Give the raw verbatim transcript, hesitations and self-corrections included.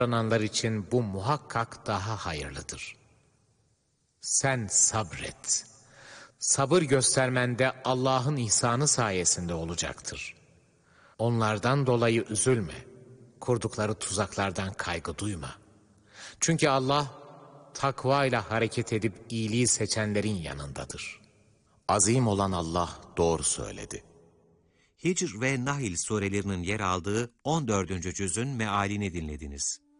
davrananlar için bu muhakkak daha hayırlıdır. Sen sabret. Sabır göstermende Allah'ın ihsanı sayesinde olacaktır. Onlardan dolayı üzülme. Kurdukları tuzaklardan kaygı duyma. Çünkü Allah takva ile hareket edip iyiliği seçenlerin yanındadır. Azim olan Allah doğru söyledi. Hicr ve Nahl surelerinin yer aldığı on dördüncü cüzün mealini dinlediniz.